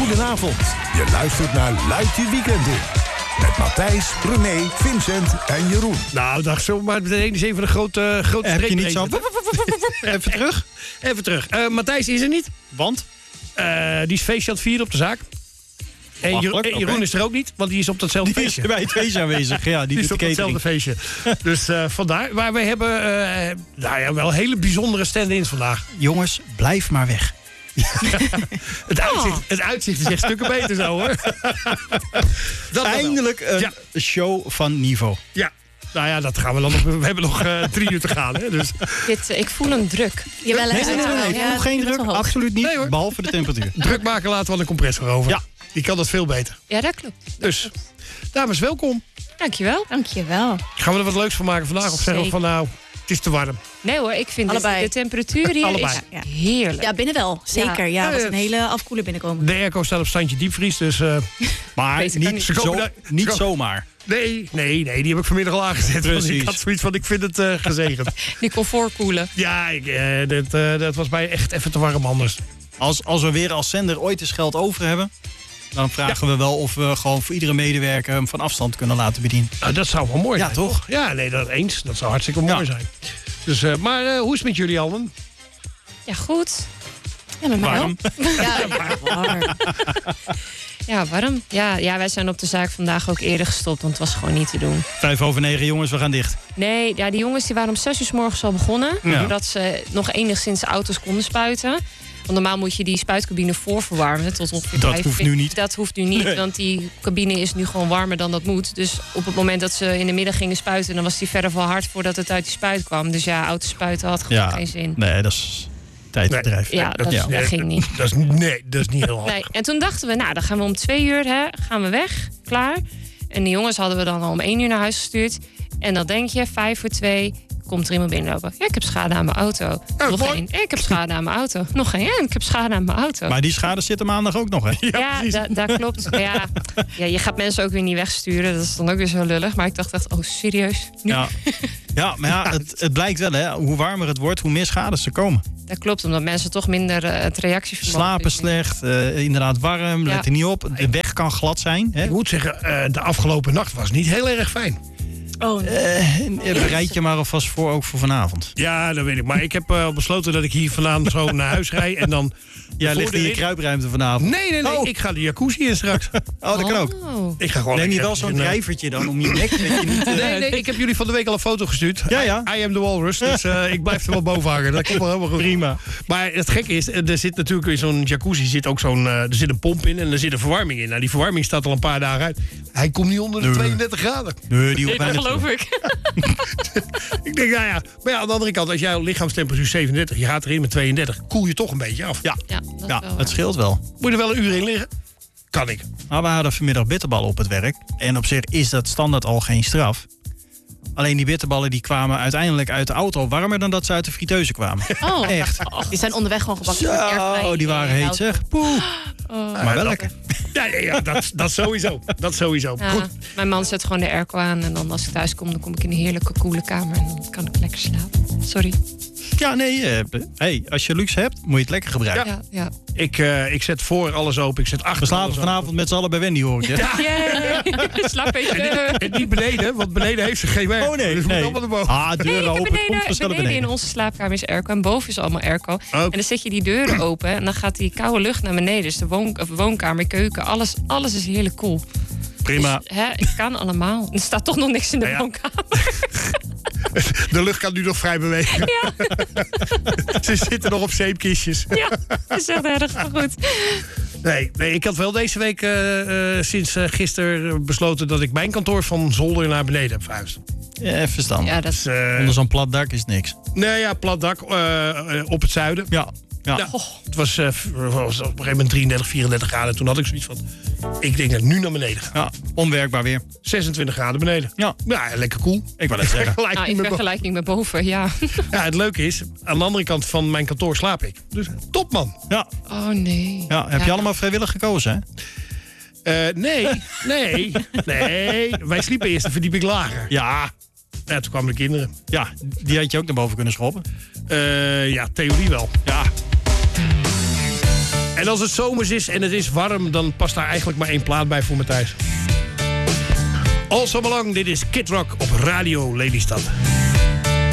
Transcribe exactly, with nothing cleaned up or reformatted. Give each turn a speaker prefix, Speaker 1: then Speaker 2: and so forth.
Speaker 1: Goedenavond. Je luistert naar Luid je Weekend in. Met Matthijs, René, Vincent en Jeroen.
Speaker 2: Nou, dag zo, maar meteen eens even een grote, uh, grote
Speaker 3: Heb
Speaker 2: streep
Speaker 3: je niet zo... Even terug?
Speaker 2: Even terug. Uh, Matthijs is er niet.
Speaker 3: Want?
Speaker 2: Uh, die is feestje aan het vieren op de zaak. En Jeroen, en Jeroen okay. is er ook niet, want die is op datzelfde
Speaker 3: die
Speaker 2: feestje.
Speaker 3: Die is bij het feestje aanwezig. Ja, die,
Speaker 2: die is op datzelfde feestje. Dus uh, vandaar. Maar wij hebben uh, nou ja, wel hele bijzondere stand-ins vandaag.
Speaker 3: Jongens, blijf maar weg.
Speaker 2: het, uitzicht, het uitzicht is echt stukken beter zo, hoor.
Speaker 3: Dat Eindelijk een ja. show van niveau.
Speaker 2: Ja. Nou ja, dat gaan we dan nog. We hebben nog uh, drie uur te gaan. Hè, dus.
Speaker 4: Dit, uh, ik voel een druk.
Speaker 3: Jawel, nee, nee, nee, nee, nee. Ik voel ja, geen druk. Absoluut niet. Nee, behalve de temperatuur.
Speaker 2: Druk maken laten we aan de compressor over. Ja. Die kan dat veel beter.
Speaker 4: Ja, dat klopt.
Speaker 2: Dus, dames, welkom.
Speaker 4: Dankjewel.
Speaker 5: Dankjewel.
Speaker 2: Gaan we er wat leuks van maken vandaag? Of zeggen we van nou, het is te warm?
Speaker 4: Nee hoor, ik vind Allebei. de temperatuur hier
Speaker 2: Allebei.
Speaker 4: is heerlijk.
Speaker 5: Ja, binnen wel. Zeker. Ja, ja was een hele afkoeler binnenkomen.
Speaker 2: De airco staat op standje diepvries, dus... Uh,
Speaker 3: maar niet, niet, zo, daar, niet zomaar.
Speaker 2: Nee, nee, nee, die heb ik vanmiddag al aangezet. Want ik had zoiets van, ik vind het uh, gezegend.
Speaker 4: Die comfortkoelen.
Speaker 2: Ja, ik, uh, dat, uh, dat was mij echt even te warm anders.
Speaker 3: Als, als we weer als zender ooit eens geld over hebben... dan vragen ja. we wel of we gewoon voor iedere medewerker hem van afstand kunnen laten bedienen.
Speaker 2: Nou, dat zou wel mooi
Speaker 3: ja,
Speaker 2: zijn.
Speaker 3: Ja, toch?
Speaker 2: Ja, nee, dat eens. Dat zou hartstikke mooi ja. zijn. Dus, uh, maar uh, hoe is het met jullie allen?
Speaker 4: Ja, goed.
Speaker 5: Ja, met mij
Speaker 3: warm.
Speaker 5: Ja, ja, warm.
Speaker 4: Ja, warm. Ja, ja, wij zijn op de zaak vandaag ook eerder gestopt, want het was gewoon niet te doen.
Speaker 3: Vijf over negen, jongens, we gaan dicht.
Speaker 4: Nee, ja, die jongens die waren om zes uur 's morgens al begonnen. Ja. Zodat ze nog enigszins auto's konden spuiten. Want normaal moet je die spuitcabine voorverwarmen tot ongeveer
Speaker 3: Dat hoeft nu niet.
Speaker 4: Dat hoeft nu niet, nee. Want die cabine is nu gewoon warmer dan dat moet. Dus op het moment dat ze in de middag gingen spuiten... dan was die verder wel hard voordat het uit die spuit kwam. Dus ja, auto's spuiten had gewoon
Speaker 3: ja.
Speaker 4: geen zin.
Speaker 3: Nee, dat is tijdbedrijf.
Speaker 4: Nee. Ja, dat, ja. dat ging niet.
Speaker 2: Dat is, nee, dat is niet heel handig.
Speaker 4: Nee. En toen dachten we, nou, dan gaan we om twee uur hè, gaan we weg, klaar. En die jongens hadden we dan al om één uur naar huis gestuurd. En dan denk je, vijf voor twee... komt er iemand binnenlopen. Ja, ik heb schade aan mijn auto.
Speaker 2: Oh,
Speaker 4: nog één. Ja, ik heb schade aan mijn auto. Nog één. Ja, ik heb schade aan mijn auto.
Speaker 3: Maar die schade zit er maandag ook nog, hè?
Speaker 4: Ja, ja da, dat klopt. Maar ja, ja, je gaat mensen ook weer niet wegsturen. Dat is dan ook weer zo lullig. Maar ik dacht echt, oh, serieus? Nu?
Speaker 3: Ja. ja, maar ja, het, het blijkt wel, hè. Hoe warmer het wordt, hoe meer schades er komen.
Speaker 4: Dat klopt, omdat mensen toch minder uh, het reactievermogen
Speaker 3: slapen slecht, uh, inderdaad warm, ja. let er niet op. De weg kan glad zijn. Hè?
Speaker 2: Ik moet zeggen, uh, de afgelopen nacht was niet heel erg fijn.
Speaker 5: Oh, nee.
Speaker 3: uh, bereid je maar alvast voor, ook voor vanavond.
Speaker 2: Ja, dat weet ik. Maar ik heb uh, besloten dat ik hier vandaan zo naar huis rijd en dan...
Speaker 3: Jij ligt in je kruipruimte vanavond.
Speaker 2: Nee, nee, nee. Oh. Ik ga de jacuzzi in straks.
Speaker 3: Oh, dat kan ook.
Speaker 4: Oh.
Speaker 2: Ik ga gewoon
Speaker 3: neem je wel zo'n drijvertje dan om je nek? Dat je niet, uh...
Speaker 2: Nee, nee. Ik heb jullie van de week al een foto gestuurd.
Speaker 3: Ja, ja.
Speaker 2: I, I am the walrus. Dus uh, ik blijf er wel boven hangen. Dat komt wel helemaal goed.
Speaker 3: Prima.
Speaker 2: Maar het gekke is, er zit natuurlijk in zo'n jacuzzi zit ook zo'n, uh, er zit een pomp in en er zit een verwarming in. Nou, die verwarming staat al een paar dagen uit. Hij komt niet onder de nee. tweeëndertig graden.
Speaker 3: Nee, die hoeft
Speaker 4: nee, dat geloof ik.
Speaker 2: Ik denk, nou ja. Maar ja, aan de andere kant, als jouw lichaamstemperatuur zevenendertig, je gaat erin met tweeëndertig, koel je toch een beetje af.
Speaker 3: Ja,
Speaker 4: ja, dat
Speaker 3: ja
Speaker 4: wel,
Speaker 3: het scheelt wel.
Speaker 2: Moet je er wel een uur in liggen? Kan ik.
Speaker 3: Maar we hadden vanmiddag bitterballen op het werk. En op zich is dat standaard al geen straf. Alleen die bitterballen die kwamen uiteindelijk uit de auto warmer dan dat ze uit de friteuse kwamen.
Speaker 5: Oh,
Speaker 3: echt.
Speaker 5: Oh, die zijn onderweg gewoon gebakken.
Speaker 3: Zo, die waren heet zeg. Poeh.
Speaker 4: Oh.
Speaker 3: Maar wel lekker.
Speaker 2: Ja, ja, ja dat, dat sowieso. Dat sowieso.
Speaker 4: Ja,
Speaker 2: goed.
Speaker 4: Mijn man zet gewoon de airco aan. En dan als ik thuis kom, dan kom ik in een heerlijke koele kamer. En dan kan ik lekker slapen. Sorry.
Speaker 3: Ja, nee. Uh, hey, als je luxe hebt, moet je het lekker gebruiken.
Speaker 4: Ja, ja.
Speaker 2: Ik, uh, ik zet voor alles open. Ik zet achter.
Speaker 3: We slapen vanavond met z'n allen bij Wendy, hoor ik. Ja.
Speaker 4: Yeah. Slaap even.
Speaker 2: En niet, en niet beneden, want beneden heeft ze geen werk.
Speaker 3: Oh nee.
Speaker 2: Dus
Speaker 3: nee.
Speaker 2: allemaal naar boven.
Speaker 3: Ah, deuren
Speaker 4: nee,
Speaker 3: open.
Speaker 4: beneden,
Speaker 3: Komt vanzelf
Speaker 4: beneden,
Speaker 3: beneden.
Speaker 4: in onze slaapkamer is airco. En boven is allemaal airco.
Speaker 2: Okay.
Speaker 4: En dan zet je die deuren open. En dan gaat die koude lucht naar beneden. Dus de woon, woonkamer, keuken, alles, alles is heerlijk cool.
Speaker 3: Prima.
Speaker 4: Dus, hè, ik kan allemaal. Er staat toch nog niks in de ja, ja. woonkamer.
Speaker 2: De lucht kan nu nog vrij bewegen.
Speaker 4: Ja.
Speaker 2: Ze zitten nog op zeepkistjes.
Speaker 4: Ja, dat is echt erg goed.
Speaker 2: Nee, nee, ik had wel deze week uh, uh, sinds uh, gisteren besloten dat ik mijn kantoor van zolder naar beneden heb verhuisd.
Speaker 3: Ja, verstandig.
Speaker 4: Ja, dat...
Speaker 2: dus, uh,
Speaker 3: onder zo'n plat dak is niks.
Speaker 2: Nee, ja, plat dak uh, op het zuiden.
Speaker 3: Ja. Ja.
Speaker 2: Ja, het was, uh, was op een gegeven moment drieëndertig, vierendertig graden. Toen had ik zoiets van, ik denk dat ik nu naar beneden ga.
Speaker 3: Ja, onwerkbaar weer.
Speaker 2: zesentwintig graden beneden.
Speaker 3: Ja,
Speaker 2: ja lekker cool.
Speaker 3: Ik wou net zeggen.
Speaker 4: Nou, in vergelijking met boven, ja.
Speaker 2: Ja, het leuke is, aan de andere kant van mijn kantoor slaap ik. Dus top, man.
Speaker 3: Ja.
Speaker 4: Oh, nee.
Speaker 3: Ja, heb
Speaker 4: ja.
Speaker 3: je allemaal vrijwillig gekozen, hè?
Speaker 2: Uh, nee, nee, nee. Wij sliepen eerst een verdieping lager.
Speaker 3: Ja.
Speaker 2: Ja, toen kwamen de kinderen.
Speaker 3: Ja, die had je ook naar boven kunnen schoppen.
Speaker 2: Uh, ja, theorie wel.
Speaker 3: Ja.
Speaker 2: En En als het zomers is en het is warm, dan past daar eigenlijk maar één plaat bij voor Matthijs. All Summer Long, dit is Kid Rock op Radio Lelystad.